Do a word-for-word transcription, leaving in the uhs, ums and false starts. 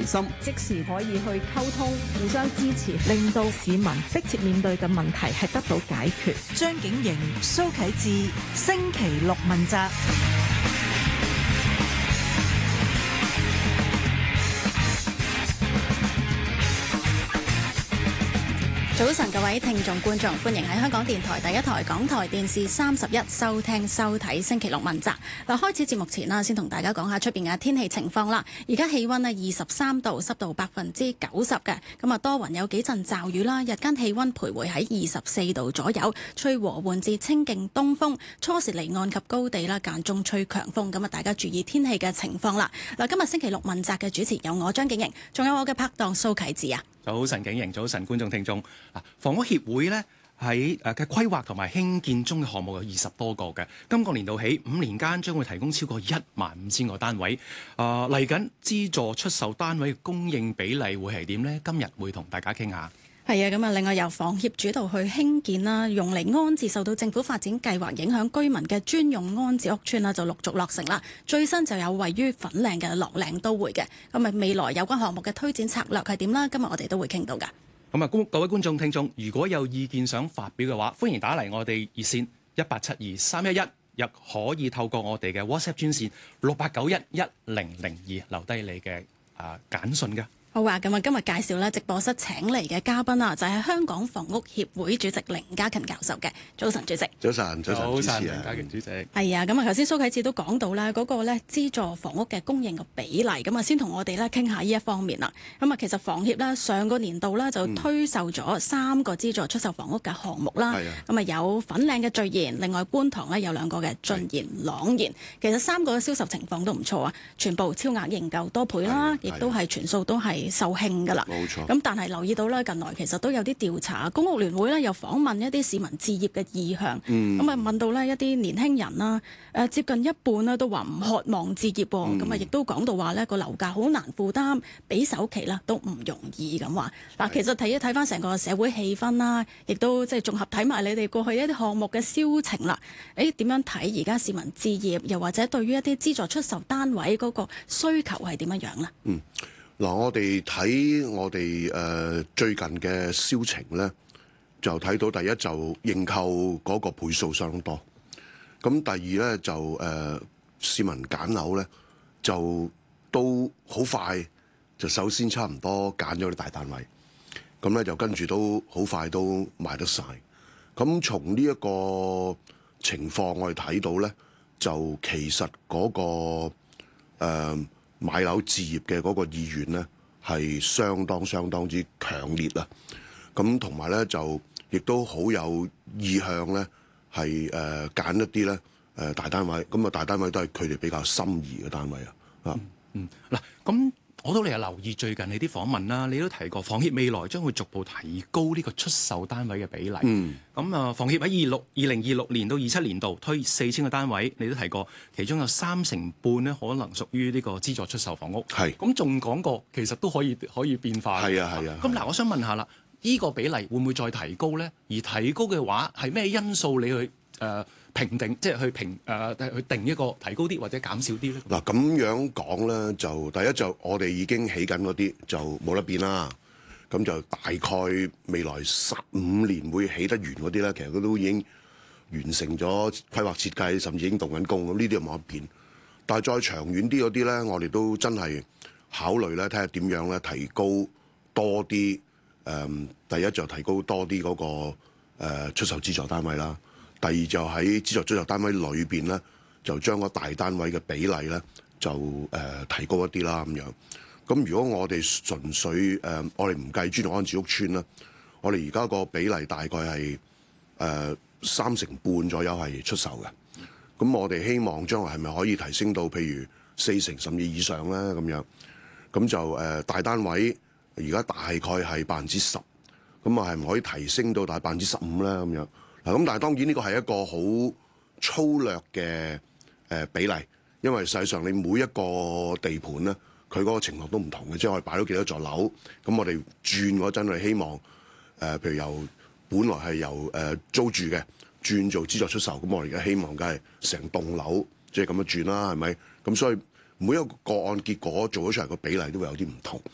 心， 即時可以去溝通，互相支持， 令到市民迫切面對嘅問題係得到解決。 張景瑩、蘇啟智，星期六問責。 早晨，各位聽眾觀眾，歡迎喺香港電台第一台、港台電視三十一收聽收睇星期六問責。嗱，開始節目前啦，先同大家講下出邊嘅天氣情況啦。而家氣溫呢二十三度，濕度百分之九十嘅，咁啊多雲有幾陣驟雨啦。日間氣溫徘徊喺二十四度左右，吹和緩至清勁東風，初時離岸及高地啦，間中吹強風，咁啊大家注意天氣嘅情況啦。嗱，今日星期六問責嘅主持有我張景瑩，仲有我嘅拍檔蘇啟智啊。 早晨景瑩，早晨觀眾聽眾。啊，房屋協會呢喺誒嘅規劃同埋興建中嘅項目有二十多個嘅，今個年度起五年間將會提供超過一萬五千個單位。啊，嚟緊資助出售單位嘅供應比例會係點呢？今日會同大家傾下。 係啊，咁啊，另外由房協主導去興建啦，用嚟安置受到政府發展計劃影響居民嘅專用安置屋邨啦，就陸續落成啦。最新就有位於粉嶺嘅樂嶺都會嘅，咁啊未來有關項目嘅推展策略係點啦？今日我哋都會傾到㗎。 咁啊，各位觀眾聽眾，如果有意見想發表嘅話，歡迎打嚟我哋熱線一八七二三一一，亦可以透過我哋嘅 WhatsApp 專線六八九一一零零二留低你嘅啊簡訊㗎。 好啊，咁啊，今日介紹咧直播室請嚟嘅嘉賓啊，就係香港房屋協會主席凌嘉勤教授嘅。早晨，主席。 早晨，早晨， 早晨， 凌嘉勤主席。 係啊，咁啊，頭先蘇啟智都講到啦，嗰個咧資助房屋嘅供應嘅比例，咁啊，先同我哋咧傾下呢一方面啦。咁啊，其實房協咧上個年度咧就推售咗三個資助出售房屋嘅項目啦。咁啊、嗯，有粉嶺嘅聚賢，另外觀塘咧有兩個嘅俊賢、朗賢。其實三個嘅銷售情況都唔錯啊，全部超額認購多倍啦，亦都係全數都係售罄㗎啦， 冇錯。 咁但係留意到咧，近來其實都有啲調查，公屋聯會咧又訪問一啲市民置業嘅意向，咁啊、嗯、問到呢一啲年輕人啦，誒接近一半呢都話唔渴望置業，咁啊亦都講到話呢個樓價好難負擔，俾首期啦都唔容易咁話。嗱，其實睇一睇翻成個社會氣氛啦，亦都即係綜合睇埋你哋過去一啲項目嘅銷情啦，誒點樣睇而家市民置業，又或者對於一啲資助出售單位嗰個需求係點樣樣呢？ 嗯。嗱，我哋睇我哋誒、呃、最近嘅銷情咧，就睇到第一就認購嗰個倍數相當多，咁第二咧就誒、呃、市民揀樓咧就都好快，就首先差唔多揀咗啲大單位，咁咧就跟住都好快都賣得晒。咁從呢一個情況我哋睇到咧，就其實嗰、嗰個、呃買樓置業嘅嗰個意願呢，係相當相當之強烈啦。咁同埋呢，就亦都好有意向呢，係誒揀一啲呢誒大單位。咁啊大單位都係佢哋比較心儀嘅單位啊。啊嗯嗱咁。嗯我都嚟有留意最近你啲訪問啦，你都提過房協未來將會逐步提高呢個出售單位嘅比例。嗯，咁啊，房協喺二六二零二六年到二七年度推四千個單位，你都提過，其中有三成半咧可能屬於呢個資助出售房屋。係，咁仲講過其實都可以可以變化。係啊係啊。咁嗱，我想問下啦，呢個比例會唔會再提高咧？而提高嘅話，係咩因素你去誒？呃評定即係去評誒、呃，去定一個提高啲或者減少啲咧。 嗱咁樣講咧，就第一就我哋已經起緊嗰啲就冇得變啦。咁就大概未來十五年會起得完嗰啲咧，其實佢都已經完成咗規劃設計，甚至已經動緊工。咁呢啲又冇得變。但係再長遠啲嗰啲咧，我哋都真係考慮咧，睇下點樣咧提高多啲誒、呃。第一就提高多啲嗰、那個、呃、出售資助單位啦。第二就喺資助出售單位裏邊咧，就將個大單位嘅比例咧，就誒、呃、提高一啲啦咁樣。咁如果我哋純粹誒、呃，我哋唔計專用安置屋邨啦，我哋而家個比例大概係誒、呃、三成半左右係出售嘅。咁我哋希望將來係咪可以提升到譬如四成甚至以上咧咁樣？咁就誒、呃、大單位而家大概係百分之十，咁啊係唔可以提升到大概百分之十五咧咁樣？咁但係當然呢個係一個好粗略嘅誒比例，因為實際上你每一個地盤咧，佢嗰個情況都唔同嘅，即係我哋擺咗幾多座樓，咁我哋轉嗰陣，我哋希望誒、呃，譬如由本來係由誒、呃、租住嘅轉做資助出售，咁我哋而家希望梗係成棟樓即係咁樣轉啦，係咪？咁所以每一個個案結果做咗出嚟個比例都會有啲唔同。